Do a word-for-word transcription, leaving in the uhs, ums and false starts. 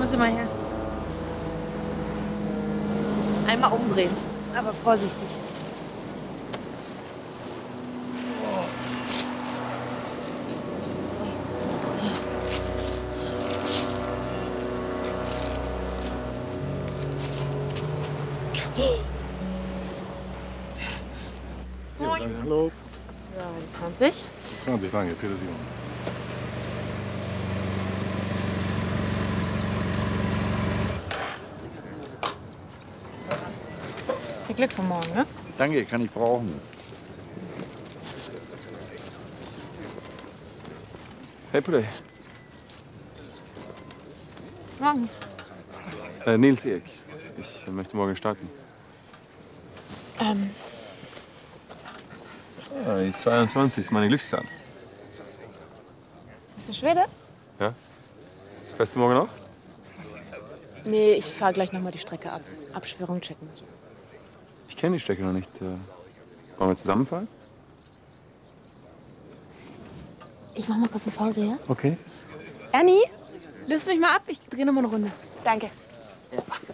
Kommen Sie mal her. Einmal umdrehen, aber vorsichtig. Ja, danke. Hallo. So, die zwanzig. zwanzig, danke. Peter Simon. Viel Glück für morgen, ne? Danke, kann ich brauchen. Hey, Peter. Morgen. Äh, Nils Erik. Ich möchte morgen starten. Ähm, Ah, die zweiundzwanzig ist meine Glückszahl. bist du Schwede? Ja? Fährst du morgen auch? Nee, ich fahr gleich noch mal die Strecke ab. Absperrung checken und so. Ich kenne die Strecke noch nicht. Äh, wollen wir zusammenfahren? Ich mach mal kurz eine Pause, ja? Okay. Ernie, löst mich mal ab. Ich dreh noch mal eine Runde. Danke.